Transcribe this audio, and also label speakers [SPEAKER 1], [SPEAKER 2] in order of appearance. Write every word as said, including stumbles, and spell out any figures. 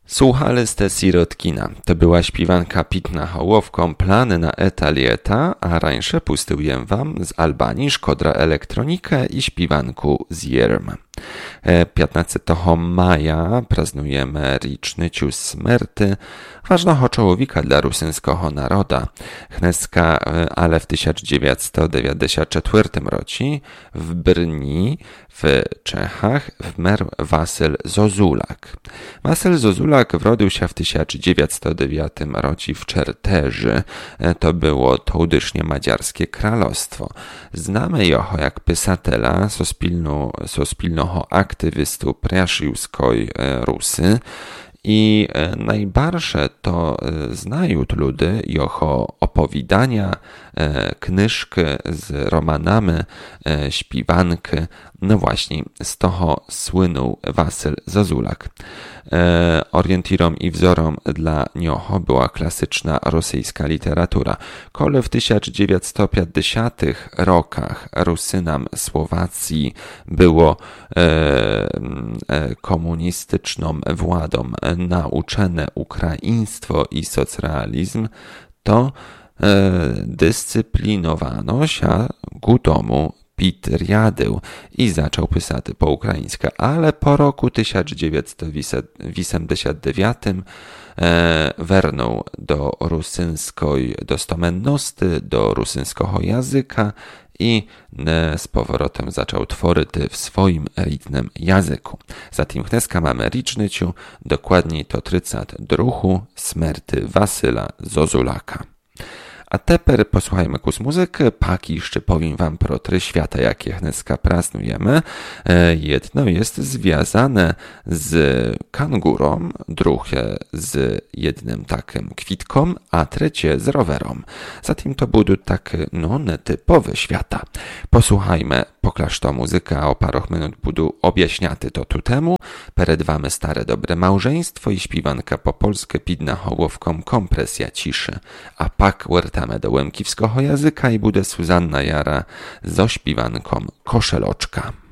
[SPEAKER 1] Słuchali ste Sirotkina. To była śpiewanka Pitna Hołowką Plany na eta lieta, a rańsze pustyłem wam z Albanii Szkodra Elektronikę i śpiewanku Zierm. piętnastego maja praznujemy rocznicę śmierci ważnego człowieka dla rusyńskiego naroda. Chneska, ale w tysiąc dziewięćset dziewięćdziesiątym czwartym roku w Brni w Czechach wmerł Wasyl Zozulak. Wasyl Zozulak wrodził się w tysiąc dziewięćset dziewiątym roku w Czerteży. To było tudysznie madziarskie królestwo. Znamy jeho jak pisatela so spilnego aktywistu prasziłskiej Rusy i najbarsze to znają ludy jeho opowiadania, knyżki z romanami, śpiewanki. No właśnie, z toho słynął Wasyl Zozulak. E, orientirом i wzorem dla niego była klasyczna rosyjska literatura. Kole w tysiąc dziewięćset pięćdziesiątych rokach Rusynam Słowacji było e, e, komunistyczną władą nauczone ukraiństwo i socrealizm, to e, dyscyplinowano się ku domu Pitriadył i zaczął pisać po ukraińsku, ale po roku tysiąc dziewięćset osiemdziesiątym dziewiątym e, wernął do rusyńskiej dostomenności, do rusyńskiego języka i e, z powrotem zaczął tworzyć w swoim rytnym języku. Zatem dneska mamy rocznicę, dokładniej to trzydziestą drugą śmierci Wasyla Zozulaka. A teper posłuchajmy kus muzykę, pak jeszcze powiem wam pro trzy świata, jakie dneska praznujemy. Jedno jest związane z kangurą, drugie z jednym takim kwitką, a trzecie z rowerem. Zatem to będą takie no nietypowe świata. Posłuchajmy poklaszto muzyka, a o parach minut będą objaśniaty to tu temu. Przed wami stare dobre małżeństwo i śpiewanka po polsku Pitna Hołowką Kompresja ciszy. A pak wracamy do łemkiwskiego języka i bude Suzanna Jara z śpiewanką Koszeloczka.